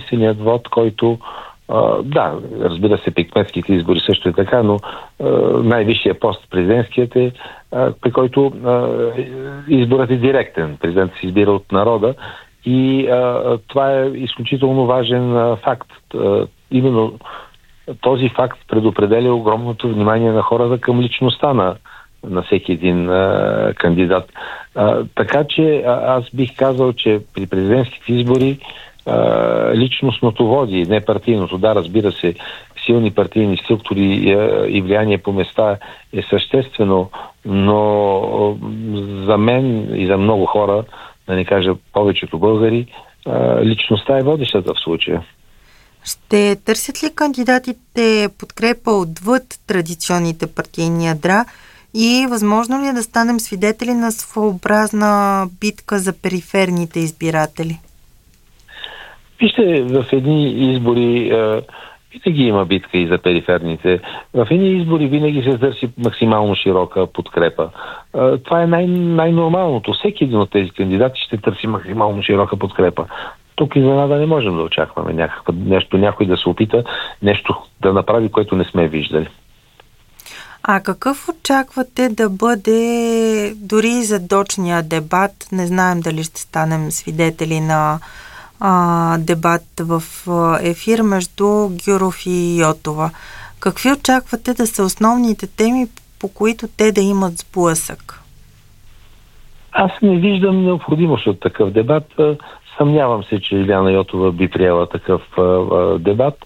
единственият вод, който да, разбира се, при кметските избори също е така, но най-висшия пост президентският е, при който изборът е директен. Президентът се избира от народа и това е изключително важен факт. Именно този факт предопределя огромното внимание на хората към личността на всеки един кандидат. Така че аз бих казал, че при президентските избори личностното води, не партийното. Да, разбира се, силни партийни структури и влияние по места е съществено, но за мен и за много хора, да не кажа повечето българи, личността е водещата в случая. Ще търсят ли кандидатите подкрепа отвъд традиционните партийни ядра и възможно ли е да станем свидетели на своеобразна битка за периферните избиратели? Вижте, в едни избори винаги има битка и за периферните. В едни избори винаги се търси максимално широка подкрепа. Това е най-нормалното. Всеки един от тези кандидати ще търси максимално широка подкрепа. Тук изненада не можем да очакваме някой да се опита нещо да направи, което не сме виждали. А какъв очаквате да бъде дори задочния дебат? Не знаем дали ще станем свидетели на дебат в ефир между Гюров и Йотова. Какви очаквате да са основните теми, по които те да имат сблъсък? Аз не виждам необходимост от такъв дебат. Съмнявам се, че Илияна Йотова би приела такъв дебат,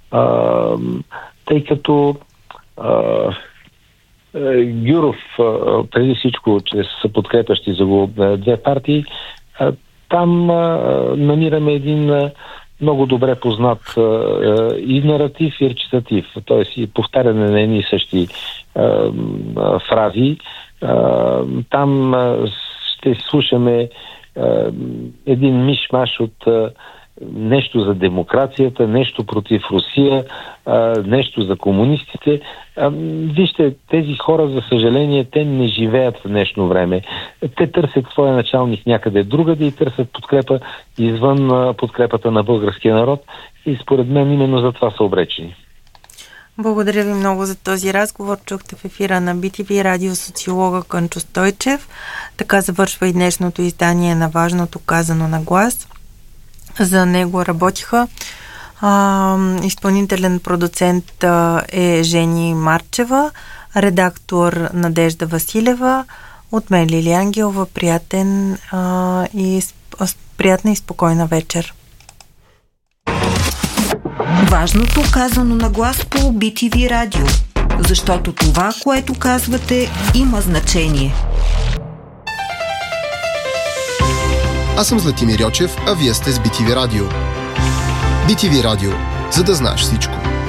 тъй като Гюров, преди всичко, чрез съподкрепящи за го две партии, там намираме един много добре познат и наратив, и речитатив, т.е. и повтаряне на едни и същи фрази. Там ще слушаме един миш-маш от нещо за демокрацията, нещо против Русия, нещо за комунистите. Вижте, тези хора, за съжаление, те не живеят в днешно време. Те търсят своя началник някъде другаде и търсят подкрепа извън подкрепата на българския народ и според мен именно за това са обречени. Благодаря ви много за този разговор. Чухте в ефира на BTV радио социолога Кънчо Стойчев. Така завършва и днешното издание на Важното казано на глас. За него работиха изпълнителен продуцент е Жени Марчева, редактор Надежда Василева, от мен Лили Ангелова. Приятна и спокойна вечер. Важното казано на глас по BTV радио, защото това, което казвате, има значение. Аз съм Златимир Йочев, а вие сте с BTV радио. BTV радио, за да знаеш всичко.